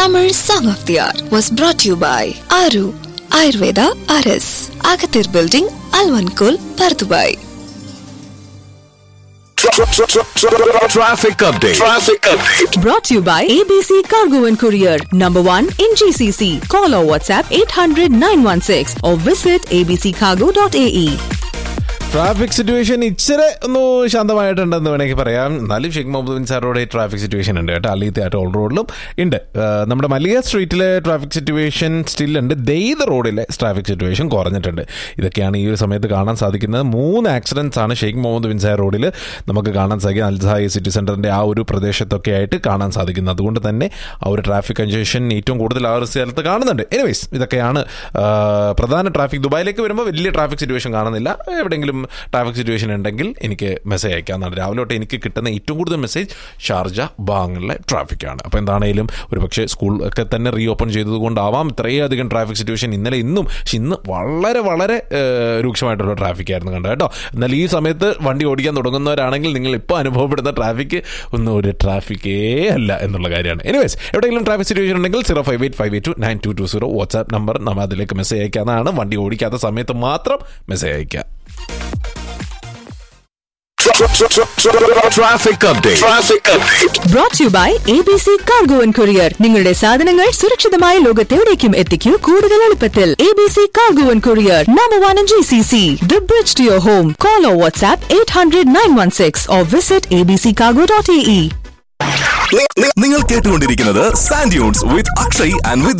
Tamil Song of the Hour was brought to you by Aru Ayurveda RS, Agathir Building, Alvankul, Pardubai. Traffic update. Brought to you by ABC Cargo and Courier, number 1 in GCC. Call or WhatsApp 800-916 or visit abccargo.ae. Traffic situation ഇച്ചിരി ഒന്ന് ശാന്തമായിട്ടുണ്ടെന്ന് വേണമെങ്കിൽ പറയാം. എന്നാലും Sheikh Muhammad bin sir റോഡിൽ traffic situation ഉണ്ട് കേട്ടോ. അലീത്ത് all റോഡിലും ഉണ്ട്. നമ്മുടെ മല്ലിക സ്ട്രീറ്റിലെ ട്രാഫിക് സിറ്റുവേഷൻ സ്റ്റിൽ ഉണ്ട്. ദെയ്ത് റോഡിലെ ട്രാഫിക് സിറ്റുവേഷൻ കുറഞ്ഞിട്ടുണ്ട്. ഇതൊക്കെയാണ് ഈ ഒരു സമയത്ത് കാണാൻ സാധിക്കുന്നത്. 3 ആക്സിഡൻസ് ആണ് ഷെയ്ഖ് മുഹമ്മദ് ബിൻ സാർ റോഡിൽ നമുക്ക് കാണാൻ സാധിക്കുന്നത്. അൽസായി സിറ്റി സെൻറ്ററിൻ്റെ ആ ഒരു പ്രദേശത്തൊക്കെ ആയിട്ട് കാണാൻ സാധിക്കുന്നത്. അതുകൊണ്ട് തന്നെ ആ ഒരു ട്രാഫിക് കൺജഷൻ ഏറ്റവും കൂടുതൽ ആ ഒരു സ്ഥലത്ത് കാണുന്നുണ്ട്. എനിവേസ് ഇതൊക്കെയാണ് പ്രധാന ട്രാഫിക്. ദുബായിലേക്ക് വരുമ്പോൾ വലിയ ട്രാഫിക് സിറ്റുവേഷൻ കാണുന്നില്ല. എവിടെയെങ്കിലും ട്രാഫിക് സിറ്റുവേഷൻ ഉണ്ടെങ്കിൽ എനിക്ക് മെസ്സേജ് അയക്കാവുന്നതാണ്. രാവിലെ തൊട്ട് എനിക്ക് കിട്ടുന്ന ഏറ്റവും കൂടുതൽ മെസ്സേജ് ഷാർജ ഭാഗങ്ങളിലെ ട്രാഫിക്കാണ്. അപ്പോൾ എന്താണെങ്കിലും ഒരു പക്ഷേ സ്കൂൾ ഒക്കെ തന്നെ റീ ഓപ്പൺ ചെയ്തതുകൊണ്ടാവാം ഇത്രയധികം ട്രാഫിക് സിറ്റുവേഷൻ ഇന്നലെ ഇന്നും. പക്ഷെ ഇന്ന് വളരെ വളരെ രൂക്ഷമായിട്ടുള്ള ട്രാഫിക്കായിരുന്നു കണ്ടത് കേട്ടോ. എന്നാൽ ഈ സമയത്ത് വണ്ടി ഓടിക്കാൻ തുടങ്ങുന്നവരാണെങ്കിൽ നിങ്ങൾ ഇപ്പോൾ അനുഭവപ്പെടുന്ന ട്രാഫിക്ക് ഒന്നും ഒരു ട്രാഫിക്കേ അല്ല എന്നുള്ള കാര്യമാണ്. എനിവേസ് എവിടെയെങ്കിലും ട്രാഫിക് സിറ്റുവേഷൻ ഉണ്ടെങ്കിൽ 05858292220 വാട്സാപ്പ് നമ്പർ നമ്മൾ അതിലേക്ക് മെസ്സേജ് അയക്കാവുന്നതാണ്. വണ്ടി ഓടിക്കാത്ത സമയത്ത് മാത്രം മെസ്സേജ് അയക്കുക. Traffic update. Brought to you by ABC Cargo and Courier. നിങ്ങളുടെ സാധനങ്ങൾ സുരക്ഷിതമായ ലോകത്തെവിടേക്കും എത്തിക്കൂ കൂടുതൽ എളുപ്പത്തിൽ. ABC Cargo and Courier, number 1 in GCC. The bridge to your home. Call or WhatsApp 800-916 or visit abccargo.ae. നിങ്ങൾ കേട്ടുകൊണ്ടിരിക്കുന്നത് sand dunes with Akshay and Vidya.